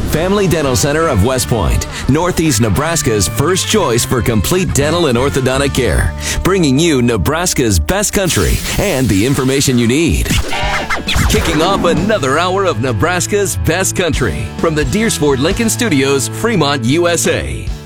Family Dental Center of West Point, Northeast Nebraska's first choice for complete dental and orthodontic care, bringing you Nebraska's best country and the information you need. Kicking off another hour of Nebraska's best country from the Deersford Lincoln Studios, Fremont, USA.